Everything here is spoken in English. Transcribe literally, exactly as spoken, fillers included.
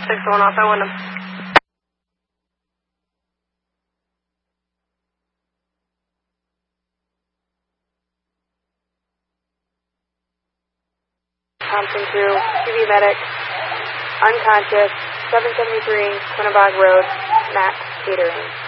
six one off, I want him. Thompson two, T V medic, unconscious, seven seventy-three, Quinnebog Road, Max Catering.